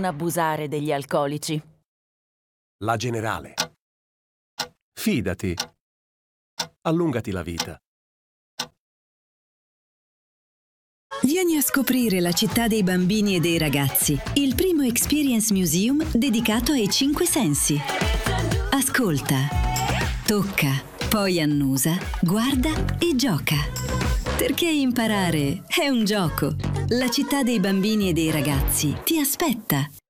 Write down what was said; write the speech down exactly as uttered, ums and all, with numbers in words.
non abusare degli alcolici. La Generale. Fidati. Allungati la vita. Vieni a scoprire la città dei bambini e dei ragazzi, il primo Experience Museum dedicato ai cinque sensi. Ascolta, tocca, poi annusa, guarda e gioca. Perché imparare è un gioco. La città dei bambini e dei ragazzi ti aspetta.